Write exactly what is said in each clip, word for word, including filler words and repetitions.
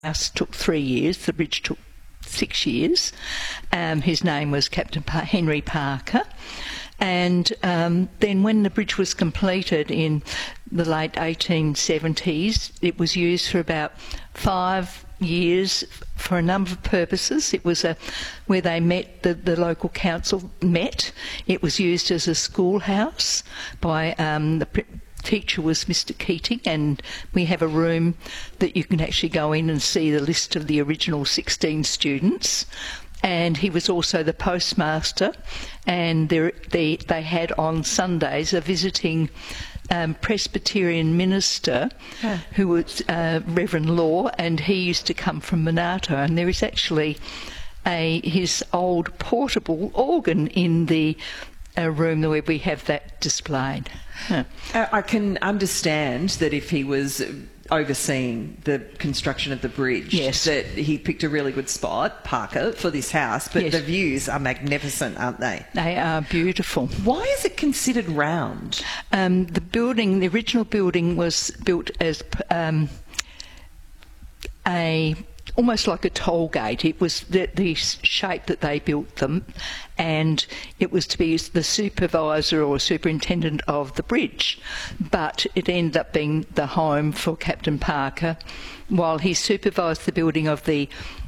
house took three years, the bridge took six years. Um, his name was Captain pa- Henry Parker. And um, then when the bridge was completed in the late eighteen seventies, it was used for about five years for a number of purposes. It was a, where they met, the, the local council met. It was used as a schoolhouse by um, the pr- teacher was Mister Keating, and we have a room that you can actually go in and see the list of the original sixteen students. And he was also the postmaster, and they, they had on Sundays a visiting um, Presbyterian minister huh. who was uh, Reverend Law, and he used to come from Monarto, and there is actually a his old portable organ in the uh, room where we have that displayed. Huh. Uh, I can understand that if he was overseeing the construction of the bridge, yes. that he picked a really good spot, Parker, for this house, but yes. the views are magnificent, aren't they? They are beautiful. Why is it considered round? Um, the building, the original building was built as um, a almost like a toll gate. It was the, the shape that they built them, and it was to be the supervisor or superintendent of the bridge. But it ended up being the home for Captain Parker while he supervised the building of the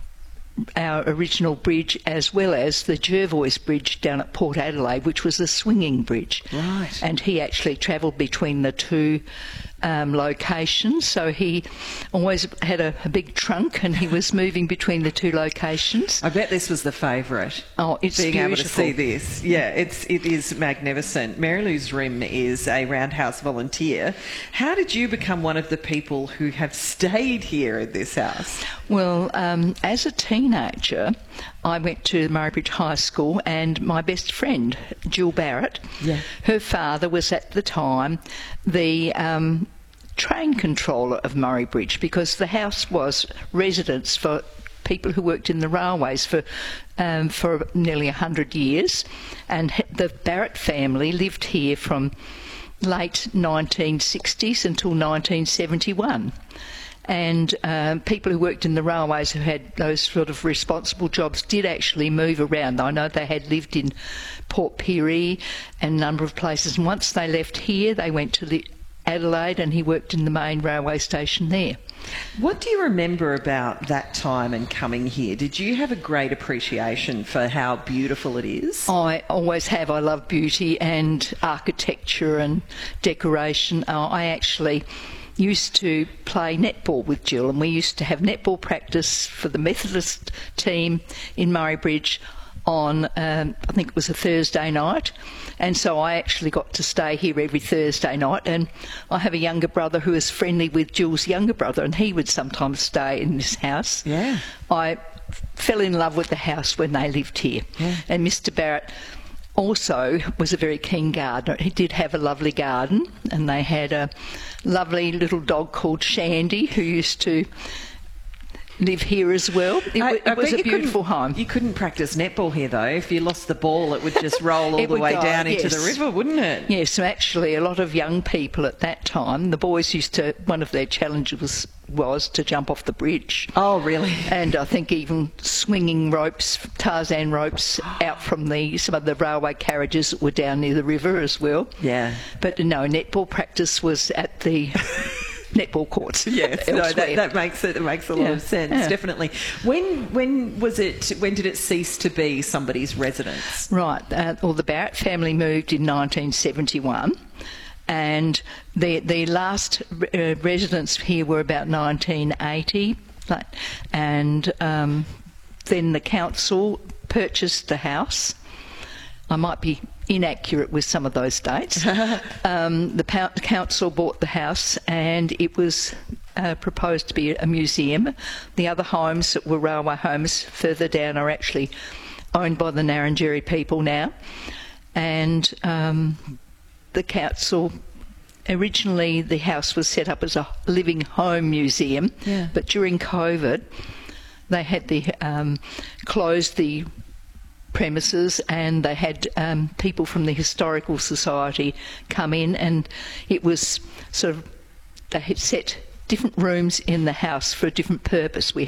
our original bridge, as well as the Jervois Bridge down at Port Adelaide, which was a swinging bridge. Right. And he actually travelled between the two um, locations, so he always had a, a big trunk, and he was moving between the two locations. I bet this was the favourite. Oh, it's being beautiful. able to see this. Yeah, it's it is magnificent. Mary Lou's Rim is a Roundhouse volunteer. How did you become one of the people who have stayed here at this house? Well, um, as a teenager, I went to Murray Bridge High School, and my best friend, Jill Barrett, yeah. her father was at the time the um, train controller of Murray Bridge, because the house was residence for people who worked in the railways for um, for nearly a hundred years, and the Barrett family lived here from late nineteen sixties until nineteen seventy-one. And um, people who worked in the railways who had those sort of responsible jobs did actually move around. I know they had lived in Port Pirie and a number of places, and once they left here they went to the Adelaide, and he worked in the main railway station there. What do you remember about that time and coming here? Did you have a great appreciation for how beautiful it is? I always have. I love beauty and architecture and decoration. Uh, I actually used to play netball with Jill, and we used to have netball practice for the Methodist team in Murray Bridge on, um, I think it was a Thursday night, and so I actually got to stay here every Thursday night. And I have a younger brother who is friendly with Jill's younger brother, and he would sometimes stay in this house. Yeah. I fell in love with the house when they lived here. Yeah. And Mister Barrett also was a very keen gardener. He did have a lovely garden, and they had a lovely little dog called Shandy who used to live here as well. It, I, it I was bet a you beautiful couldn't- home. You couldn't practice netball here, though. If you lost the ball, it would just roll all It the would way go, down into yes. the river, wouldn't it? Yes, so actually a lot of young people at that time, the boys used to, one of their challenges was, was to jump off the bridge. Oh, really? And I think even swinging ropes, Tarzan ropes, out from the some of the railway carriages that were down near the river as well. Yeah. But no, netball practice was at the netball courts. Yes, no, that, that makes it, it makes a lot Yeah. of sense. Yeah. Definitely. When when was it? When did it cease to be somebody's residence? Right. Uh, well, the Barrett family moved in nineteen seventy-one, and the the last uh, residents here were about nineteen eighty, like, and um, then the council purchased the house. I might be inaccurate with some of those dates. um, the pow- council bought the house, and it was uh, proposed to be a museum. The other homes that were railway homes further down are actually owned by the Narrandjeri people now. And um, the council, originally the house was set up as a living home museum, yeah. but during COVID they had the um, closed the premises, and they had um, people from the Historical Society come in, and it was sort of, they had set different rooms in the house for a different purpose. We